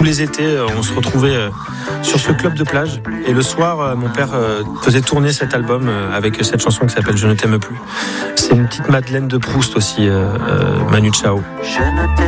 les étés, on se retrouvait sur ce club de plage. Et le soir, mon père faisait tourner cet album avec cette chanson qui s'appelle Je ne t'aime plus. C'est une petite Madeleine de Proust aussi, Manu Chao.